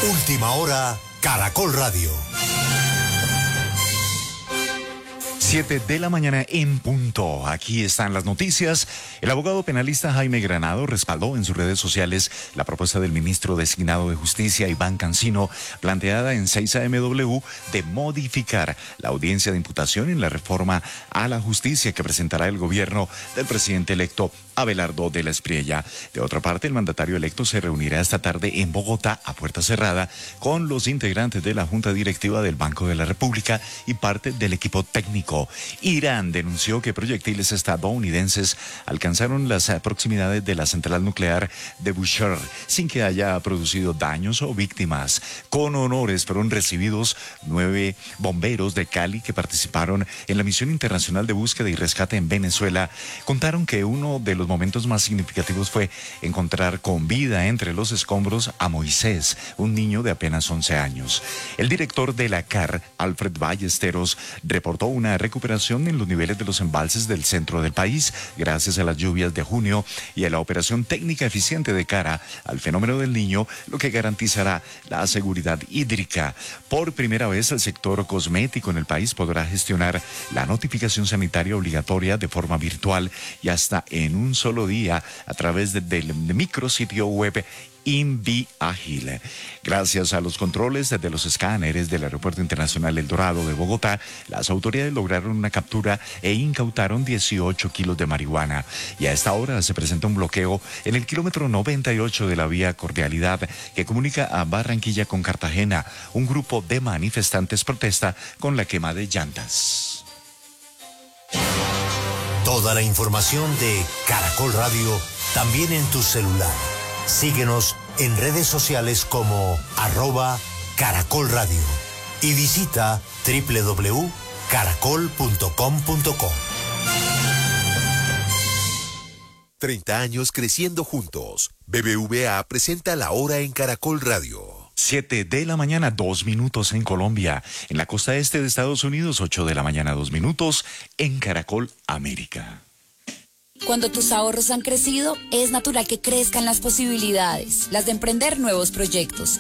Última hora, Caracol Radio. 7 de la mañana en punto. Aquí están las noticias. El abogado penalista Jaime Granado respaldó en sus redes sociales la propuesta del ministro designado de Justicia, Iván Cancino, planteada en 6AMW de modificar la audiencia de imputación en la reforma a la justicia que presentará el gobierno del presidente electo Abelardo de la Espriella. De otra parte, el mandatario electo se reunirá esta tarde en Bogotá a puerta cerrada con los integrantes de la Junta Directiva del Banco de la República y parte del equipo técnico. Irán denunció que proyectiles estadounidenses alcanzaron las proximidades de la central nuclear de Bushehr sin que haya producido daños o víctimas. Con honores fueron recibidos 9 bomberos de Cali que participaron en la misión internacional de búsqueda y rescate en Venezuela. Contaron que uno de los momentos más significativos fue encontrar con vida entre los escombros a Moisés, un niño de apenas 11 años. El director de la CAR, Alfred Ballesteros, reportó una recuperación en los niveles de los embalses del centro del país gracias a las lluvias de junio y a la operación técnica eficiente de cara al fenómeno del Niño, lo que garantizará la seguridad hídrica. Por primera vez, el sector cosmético en el país podrá gestionar la notificación sanitaria obligatoria de forma virtual y hasta en un solo día a través del micrositio web Inviágil. Gracias a los controles de los escáneres del Aeropuerto Internacional El Dorado de Bogotá, las autoridades lograron una captura e incautaron 18 kilos de marihuana. Y a esta hora se presenta un bloqueo en el kilómetro 98 de la vía Cordialidad que comunica a Barranquilla con Cartagena. Un grupo de manifestantes protesta con la quema de llantas. Toda la información de Caracol Radio también en tu celular. Síguenos en redes sociales como @Caracol Radio y visita www.caracol.com.co. 30 años creciendo juntos. BBVA presenta La Hora en Caracol Radio. 7 de la mañana, 2 minutos en Colombia. En la costa este de Estados Unidos, 8 de la mañana, 2 minutos en Caracol América. Cuando tus ahorros han crecido, es natural que crezcan las posibilidades, las de emprender nuevos proyectos.